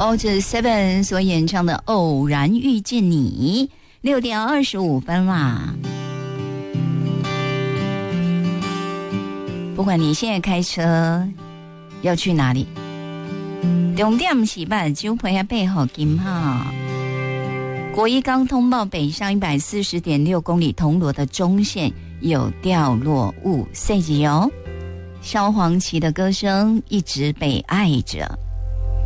哦，这是 Seven 所演唱的《偶然遇见你》，6点25分啦。不管你现在开车要去哪里，重点是把酒杯啊备好金哈。国一刚通报北上140.6公里铜锣的中线有掉落物碎迹哦。萧煌奇的歌声一直被爱着。